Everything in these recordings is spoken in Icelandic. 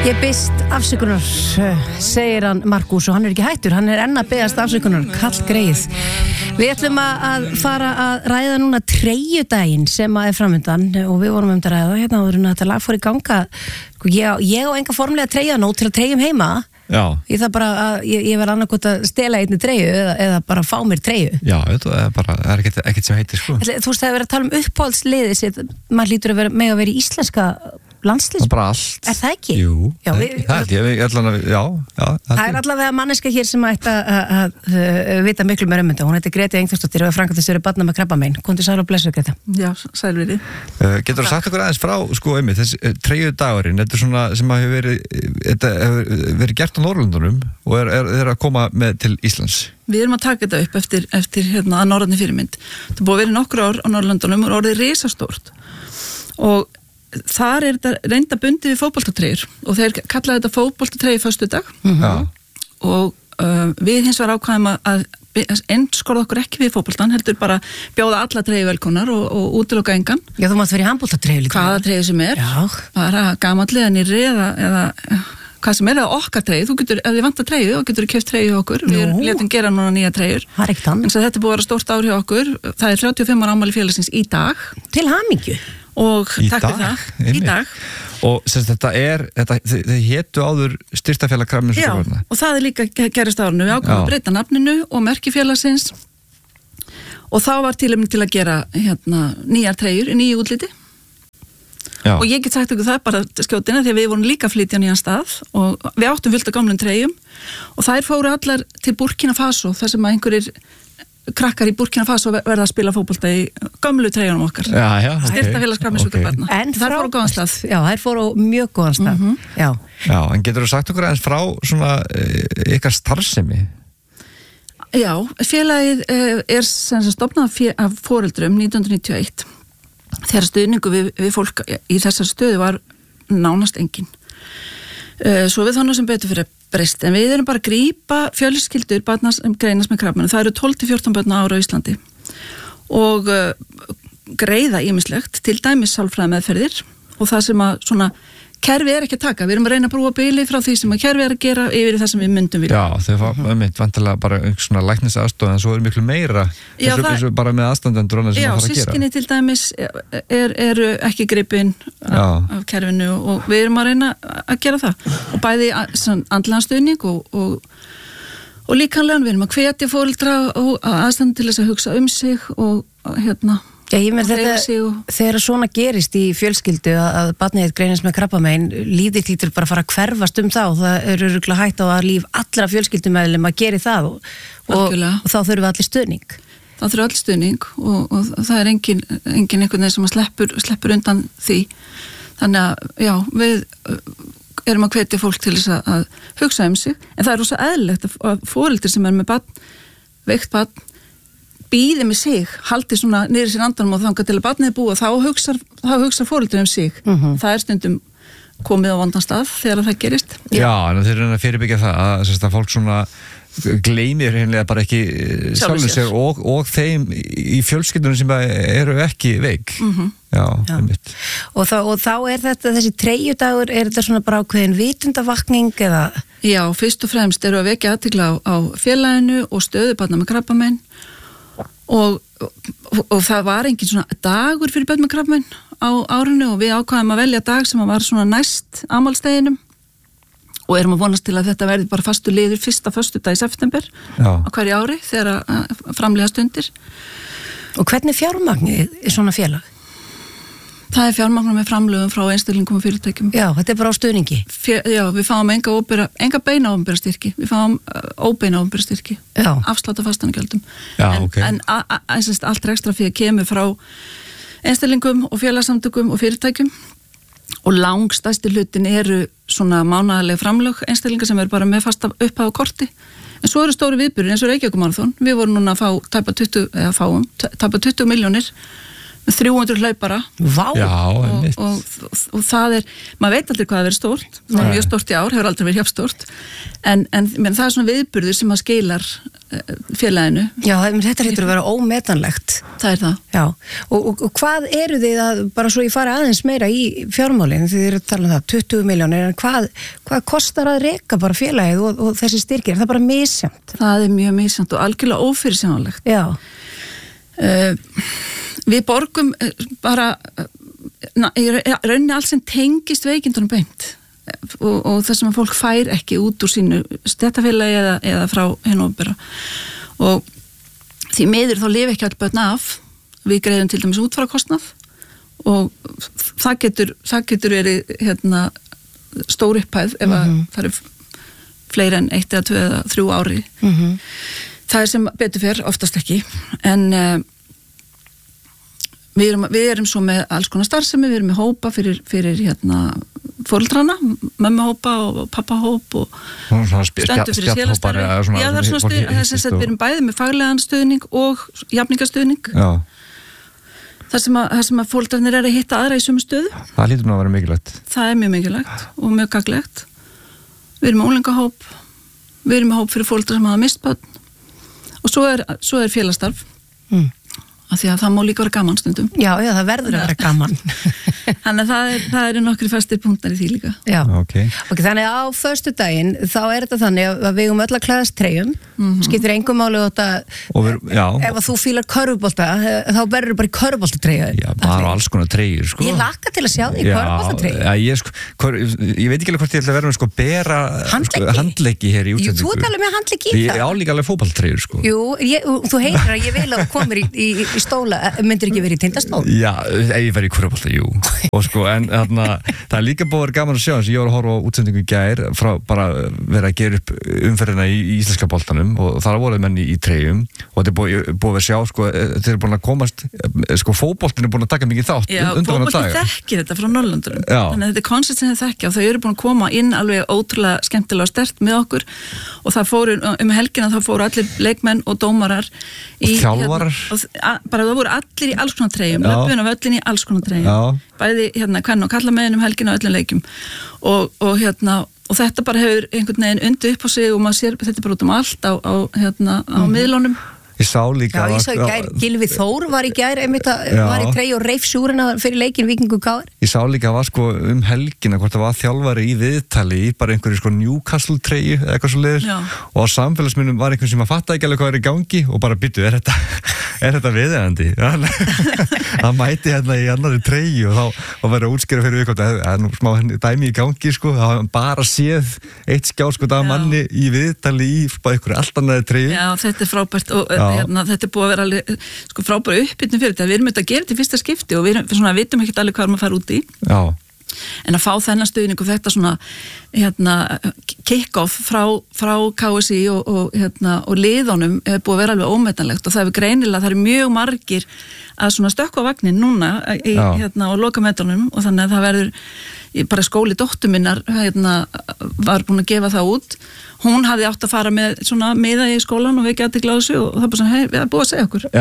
Ég biðst afsökunar, segir hann Markús, og hann ekki hættur, hann enn að biðast afsökunar, kall greið. Við ætlum að fara að ræða núna treyjudaginn sem að framöndan og við vorum að ræða hérna áður en þetta lag fór í ganga. Ég á enga formlega treyja nóg til að treyjum heima. Já. Ég þarf bara að, ég verð annarkot að stela einni treyju eða bara fá mér treyju. Já, það er bara, það er ekkert sem heitir, sko. Þú veist, það er verið að tala uppáhaldsliðið sitt, maður hlýtur að vera í íslenska landslýs. Það er bara allt. Er það ekki? Jú, já, það er allavega manneska hér sem ætti að vita miklu meira þetta. Hún heiti Greti Engþórsdóttir og er framkvæmdastjóri barna með krabbamein. Komdu sæl og blessu, Greta. Já, sælveri. Getur þú sagt okkur aðeins frá, sko, einmitt, þessi treyjudagurinn, þetta er svona sem að hefur verið gert á Norðurlöndunum og er að koma með til Íslands. Við erum að taka þetta upp eftir hérna að norrænni fyrirmynd. Það búið að vera nokkur ár á Norðurlöndunum og orðið risastórt. Og þar er þetta reynda bundið við fótboltatreyjur og þeir kallaði þetta fótboltatreyju föstudag. Og við hins vegar ákvæðum að einskorða okkur ekki við fótboltan, heldur bara bjóða alla treyju velkonar og útiloka engan. Já, þú mátt vera í handboltatreyju líka. Hvaða treyju sem er. Já. Bara gamallega nýrri eða hvað sem er það okkar treyju. Þú getur, ef þið vantar treyju, þá getur þú keypt treyju okkur. Við letum gera núna nýja treyjur. Það er ekkert annað. En þetta er búið að vera stórt ár hjá okkur. Það er 35 ára afmæli félagsins í dag. Til hamingju. Og takk fyrir það. Í dag. Og sem þið hétu áður styrktafélag Krabbameinsfélags. Já, og það er líka gerist árinu. Við ákvæmum að breyta nafninu og merki félagsins. Og þá var tilefni til að gera nýjar treyjur í nýju útliti. Já. Og ég get sagt ykkur það bara skjótina því að við vorum líka að flytja nýjan stað og við áttum fullt af gamlum treyjum og þær fóru allar til Burkina Faso þar sem að einhverjir krakkar í Burkina Faso verða að spila fótbolta í gömlu treyjunum okkar. Já, Styrktafélags Krabbameinsfélags barna. En þær fóru á góðan stað. Já, þær fóru á mjög góðan stað. Já, en getur þú sagt okkur aðeins frá svona ykkar starfsemi? Já, félagið er sem sagt stofnað af foreldrum 1991. Þegar stuðningu við fólk í þessar stöðu var nánast engin. Svo við þannig sem betur fyrir breyst, en við erum bara að grípa fjölskyldur barna sem greinast með krabbamein. Það eru 12-14 barna ára á Íslandi og greiða ýmislegt, til dæmis sálfræðimeðferðir og það sem að svona kerfi er ekki að taka. Við erum að reyna að brúa bilið frá því sem að kerfi er að gera yfir það sem við myndum vilja. Já, þau fá vantilega bara svona læknisaðstoð en svo er miklu meira þessu bara með aðstandendur og annað sem það þarf að gera. Já, systkini til dæmis eru ekki gripin af kerfinu og við erum að reyna að gera það. Og bæði andlegan stuðning og líkamlegan, við erum að hvetja foreldra og aðstandendur til þess að hugsa sig og Já, ég meina þegar svona gerist í fjölskyldu að barnið greinist með krabbamein, lífið hlýtur bara að fara að hverfast það og það eru örugglega hætt á að líf allra fjölskyldumeðlima að geri það og þá þurfum við allir stuðning. Það þurfum allir stuðning og það er engin einhvern veginn sem að sleppur undan því. Þannig að, já, við erum að hvetja fólk til þess að hugsa sig, en það er rosa eðlilegt að foreldrar sem er með veikt barn, býði með sig, haldi svona niður sér andanum og þangað til að barnið er búið, þá hugsa foreldrar sig. Það er stundum komið á vondan stað þegar það gerist. Já, en þeir eru að fyrirbyggja það að fólk svona gleymir hreinlega bara ekki sjálfum sér og þeim í fjölskyldunum sem eru ekki veik. Já. Og þá er þetta, þessi treyjudagur, er þetta svona bara ákveðin vitundavakning eða? Já, fyrst og fremst eru að vekja athygli á félaginu og stöðu barna með krabbamein. Og það var engin svona dagur fyrir börn með krabbamein á árinu og við ákvaðum að velja dag sem var svona næst afmælisdeginum og erum að vonast til að þetta verði bara fastu liður fyrsta föstudag í september á hverju ári þegar framlega stundir. Og hvernig fjármagnið er svona félag? Það er fjármagnum með framlögum frá einstaklingum og fyrirtækjum. Já, þetta er bara á stuðningi. Já, við fáum enga beina opinbera styrki. Við fáum óbeina opinbera styrki. Já. Afslátt af fastanagjöldum. Já, en allt ekstra fyrir kemur frá einstaklingum og félagsamtökum og fyrirtækjum og langstæsti hlutin eru svona mánaðarleg framlög einstaklingar sem eru bara með fasta upphæð á korti. En svo eru stóri viðburðir eins og Reykjavíkurmaraþon. Við vorum núna að fá tæpa 20 milljónir 300 hlaupara. Vá! og það maður veit aldrei hvað það verið stórt. Það er mjög stórt í ár, hefur aldrei verið hjá stórt. En það er svona viðburður sem að skilar félaginu. Já, þetta hlýtur að vera ómetanlegt. Það er það. Já, og hvað eru þið að, bara svo ég fara aðeins meira í fjármálin, þið eru að tala um það, 20 milljónir, en hvað kostar að reka bara félagið og þessi styrkir? Er það bara misjæmt? Það er mjög misjæmt og algjörlega ófyrirsjáanlegt. Já. Við borgum bara rauninni allt sem tengist veikindunum beint og það sem að fólk fær ekki út úr sínu stéttarfélagi eða frá hinu opinbera og því miður þá lifi ekki all börn af. Við greiðum til dæmis útfararkostnað og það getur verið stór upphæð ef að það eru fleiri en 1 eða 2 eða 3 ári. Það er sem betur fer oftast ekki en við erum svo með alls konar starfsemi, við erum með hópa fyrir foreldrana, mömmuhópa og pappahóp og stendur fyrir sélastarfi. Já, það er svona stuðning, þess að við erum bæði með faglegan stuðning og jafningastuðning. Já. Það sem að foreldrarnir eru að hitta aðra í sömu stöðu. Það hlýtur nú að vera mikilvægt. Það er mjög mikilvægt og mjög gagnlegt. Við erum með unglingahóp, við erum með hóp fyrir foreldrar sem hafa mist börn og svo er félagsstarf. Af því að það má líka vera gaman stundum. Já, það verður að vera gaman. Þannig að það eru nokkri fastir punktar í því líka. Já, ok, þannig að á föstudaginn þá er þetta þannig að við öll að klæðast treyjum, skiptir engum máli ef að þú fílar körfubolta, þá verður bara í körfuboltatreyju. Já, bara alls konar treyjur, sko. Ég lakka til að sjá því körfuboltatreyju. Ég veit ekki alveg hvort ég ætla að vera með bera handleggi hér í útsendingu. Jú, þú ert alveg með handleggi í það. Ég álíka alveg fótboltatreyjur, sko. Jú, þú heyrir að ég vil að þú komir í stóla, myndir ekki verið í Tindastól? Já, ég verið í körfubolta, jú. Og sko, en þarna, það er líka búið að vera gaman að sjá, þess að ég var að horfa á útsendingu í gær frá bara vera að gera upp umferðina í íslenska boltanum og þar voruð menn í treyjum og þetta er búið að sjá, sko, þeir eru búin að komast, sko, fótboltin er búin að taka mikið þátt undanfarna daga. Já, fótboltin þekkir þetta frá Norðurlöndunum. Þannig að þetta er koncept sem þeir þekkja og þau eru búin að koma inn alveg ótrúlega skemmtilega og sterkt með okkur og það fóru, helgina þá fóru allir leikmenn og dómarar og þjálfarar. Bara það voru allir í alls konar treyjum, löpun og völlin í alls konar treyjum. Bæði kvenna og karlamegin helgina og öllum leikjum og þetta bara hefur einhvern veginn undið upp á sig og maður sér þetta bara út allt á miðlunum. Ég sá líka ég sá í gær, Gylfi Þór var í gær var í treyju og reif súrina fyrir leikin Víkingur Káir. Ég sá líka að var sko helgina hvort það var þjálfari í viðtali í bara einhverju sko Newcastle treyju eða eitthvað svo leiðis og á samfélagsminnum var einhvern sem að fatta ekki alveg hvað er í gangi og bara byttu, er þetta viðeigandi? Það mæti í annari treyju og þá verið að útskýra fyrir við það er nú smá dæmi í gangi sko, það var bara séð eitt skjáskot af manni í viðtali í einhverju allt annari treyju. Já, þetta er frábært og þetta er búið að vera alveg sko frábæra uppbytun fyrir þetta. Við erum auðvitað að gera þetta í fyrsta skipti og við vitum ekkert alveg hvað maður fara út í. Já. En að fá þennan stuðning og þetta svona kick-off frá KSI og liðunum er búið að vera alveg ómetanlegt og það er greinilega, það eru mjög margir að svona stökkva vagnin núna og loka metrunum og þannig að það verður bara skóli dóttur minnar var búin að gefa það út. Hún hafði átt að fara með svona miða í skólan og við gæti glásu og það bara svona, við erum búið að segja okkur.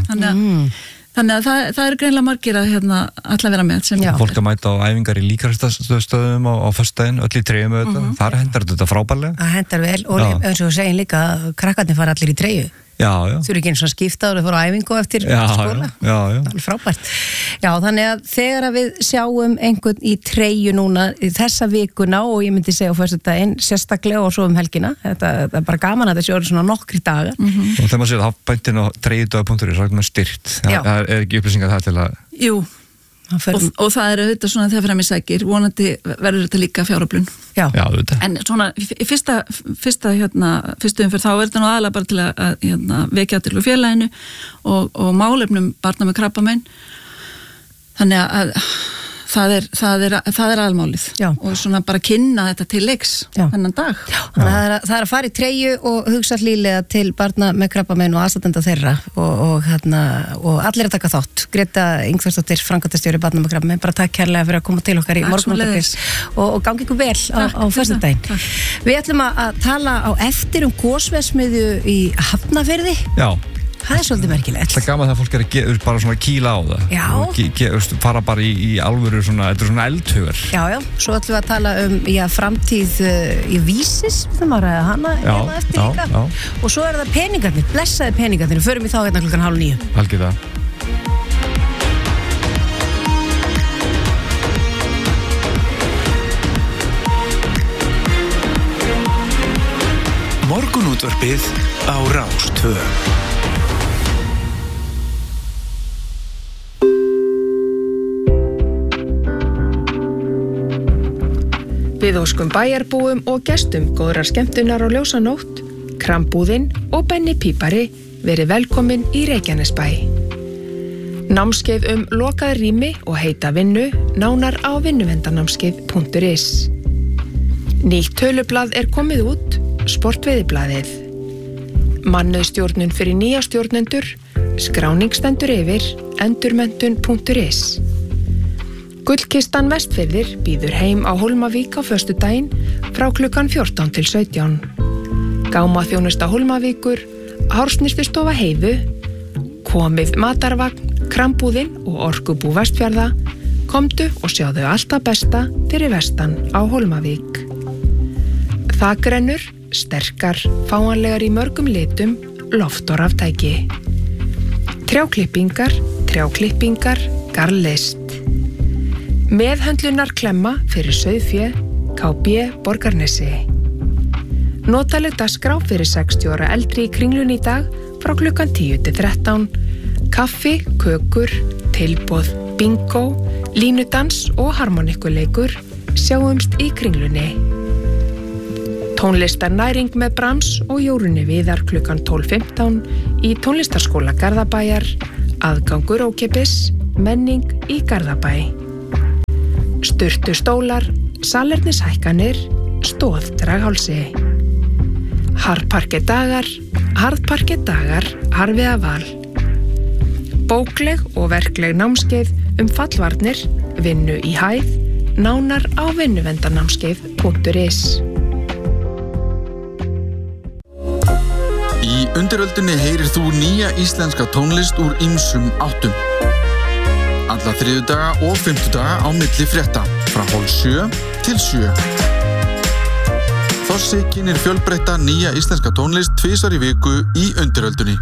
Þannig að það eru greinilega margir að alla vera með. Fólk að mæta á æfingar í líkamsræktarstöðum á föstudaginn, öll í treyjum þar hendar þetta frábærlega. Það hendar vel og eins og segin líka að krakkarnir fara allir í treyju. Þú eru ekki eins og skipta og fóru á æfingu eftir skóla. Það er frábært. Já, þannig að þegar að við sjáum einhvern í treyju núna þessa vikuna og ég myndi segja á föstudaginn sérstaklega og svo helgina. Þetta er bara gaman að þessi orði svona nokkri dagar. Og þegar maður sér að bæntinn á treyjudaga.is er styrt. Það er ekki upplýsingar það til að... Jú. Og það er auðvitað svona þegar fram í sækir vonandi verður þetta líka fjáröflun. Já, auðvitað. En svona fyrsta umferð þá er þetta nú aðalega bara til að vekja til úr félaginu og málefnum barna með krabbamein. Þannig að það er aðalmálið og svona bara kynna þetta til leiks þennan dag. Það er að fara í treyju og hugsa hlýlega til barna með krabbamein og aðstandenda þeirra og allir að taka þátt. Greta Ingvarsdóttir, framkvæmdastjóri barna með krabbamein, bara takk kærlega fyrir að koma til okkar í Morgunvaktin og gangi ykkur vel á föstudaginn. Við ætlum að tala á eftir gosverksmiðju í Hafnarfirði. Já. Það er svolítið merkilegt. Það er gaman að fólk að bara svona kýla á það. Já. Fara bara í alvöru svona, þetta er svona eldhugar. Já, svo ætlum við að tala framtíð í vísis, það má ræða hana eftir líka. Já. Og svo það peningarnir, blessaði peningarnir, förum við þá hérna 8:30. Algjörlega. Morgunútvarpið á Rás 2. Við óskum bæjarbúum og gestum góðrar skemmtunar á ljósanótt, Krambúðinn og Benni Pípari verið velkomin í Reykjanesbæ. Námskeið lokað rými og heita vinnu nánar á vinnuvendanámskeið.is. Nýtt tölublað komið út, Sportveiðiblaðið. Mannauðstjórnun fyrir nýja stjórnendur, skráning stendur yfir, endurmenntun.is. Gullkistan Vestfirðir býður heim á Hólmavík á föstudaginn frá klukkan 14 til 17. Gámaþjónusta Hólmavíkur, Hársnyrtustofa Heiðu, komið matarvagn, Krambúðinn og Orkubú Vestfjarða, komdu og sjáðu allt það besta fyrir vestan á Hólmavík. Þakrennur, sterkar, fáanlegar í mörgum litum, loft og raftæki. Trjáklippingar, garðlist. Meðhöndlunar klemma fyrir sauðfé, KB Borgarnesi. Notaleg dagskrá fyrir 60 ára eldri í Kringlunni í dag frá klukkan 10 til 13. Kaffi, kökur, tilboð, bingo, línudans og harmonikuleikur. Sjáumst í Kringlunni. Tónlistarnæring með Brahms og Jórunni Viðar klukkan 12:15 í tónlistarskóla Garðabæjar, aðgangur ókeypis, menning í Garðabæ. Sturtu stólar, salernishækkanir, stóð Draghálsi. Harðparkett dagar, harfiða val. Bókleg og verkleg námskeið fallvarnir, vinnu í hæð, nánar á vinnuvendanámskeið.is. Í undiröldunni heyrir þú nýja íslenska tónlist úr ýmsum áttum. Alla þriðjudaga og fimmtudaga á milli frétta, frá 6:30 til 7. Þossi kynnir fjölbreytta nýja íslenska tónlist 2 í viku í undiröldunni.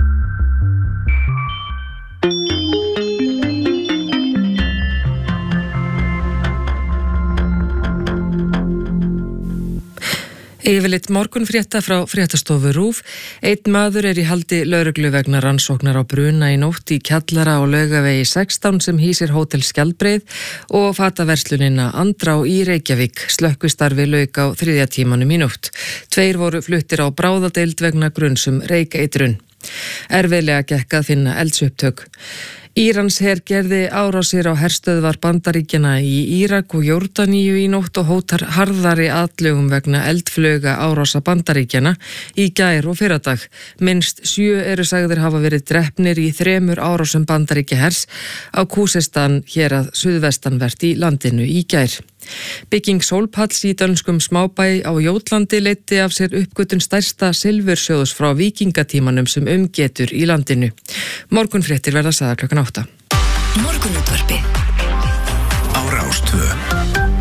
Yfirleitt morgunfrétta frá fréttastofu RÚV. Einn maður í haldi lögreglu vegna rannsóknar á bruna í nótt í kjallara á Laugavegi 16 sem hýsir Hótel Skjaldbreið og fataverslunina Andrá í Reykjavík. Slökkvistarfi lauk á 3. tímanum í nótt. 2 voru fluttir á bráðadeild vegna gruns reykeitrun. Erfiðlega gekk að finna eldsupptök. Íransher gerði árásir á herstöðvar Bandaríkjanna í Írak og Jórdaníu í nótt og hótar harðari atlögum vegna eldflauga árása Bandaríkjanna í gær og fyrradag. Minnst 7 eru sagðir hafa verið drepnir í 3 árásum Bandaríkjahers á Khuzestan hérað suðvestanvert í landinu í gær. Bygging sólpalls í dönskum smábæ á Jótlandi leiddi af sér uppgötun stærsta silfursjóðs frá víkingatímanum sem getur í landinu. Morgunfréttir verða sagðar klukkan 8. Morgunútvarpið á Rás 2.